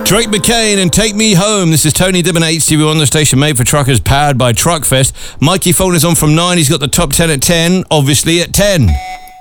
Drake McCain and Take Me Home. This is Tony Dibben at HTV on the station made for truckers, powered by Truckfest. Mikey phone is on from 9. He's got the top 10 at 10, obviously at 10.